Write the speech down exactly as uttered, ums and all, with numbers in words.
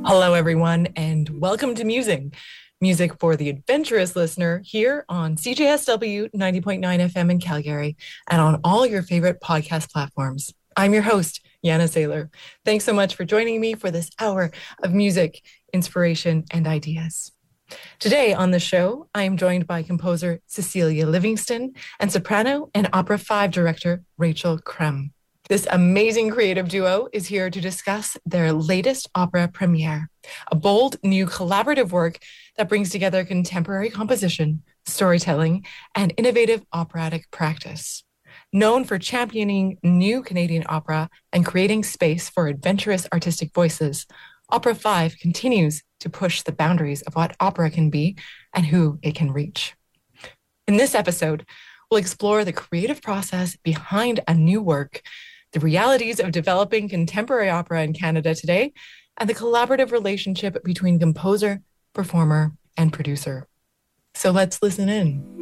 Hello, everyone, and welcome to Musing, music for the adventurous listener here on C J S W ninety point nine F M in Calgary and on all your favorite podcast platforms. I'm your host, Yana Saylor. Thanks so much for joining me for this hour of music, inspiration, and ideas. Today on the show, I am joined by composer Cecilia Livingston and soprano and Opera five director Rachel Creme. This amazing creative duo is here to discuss their latest opera premiere, a bold new collaborative work that brings together contemporary composition, storytelling, and innovative operatic practice. Known for championing new Canadian opera and creating space for adventurous artistic voices, Opera five continues to push the boundaries of what opera can be and who it can reach. In this episode, we'll explore the creative process behind a new work, the realities of developing contemporary opera in Canada today, and the collaborative relationship between composer, performer, and producer. So let's listen in.